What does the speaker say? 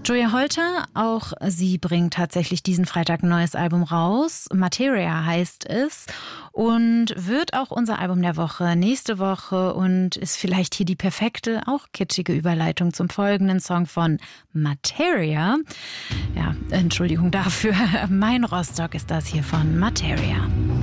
Julia Holter, auch sie bringt tatsächlich diesen Freitag ein neues Album raus. Materia heißt es und wird auch unser Album der Woche nächste Woche und ist vielleicht hier die perfekte, auch kitschige Überleitung zum folgenden Song von Materia. Ja, Entschuldigung dafür. Mein Rostock ist das hier von Materia.